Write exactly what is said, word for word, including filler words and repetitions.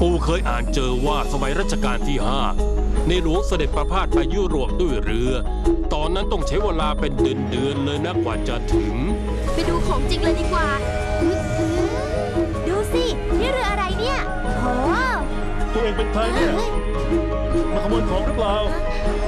ปู่เคยอ่านเจอว่าสมัยรัชกาลที่ห้าในหลวงเสด็จประพาสไปยุโรปด้วยเรือ ตอนนั้นต้องใช้เวลาเป็นเดือนๆเลยนะกว่าจะถึงไปดูของจริงเลยดีกว่าดูสินี่เรืออะไรเนี่ยโอ้ตัวเองเป็นใครเนี่ย มาขโมยของหรือเปล่า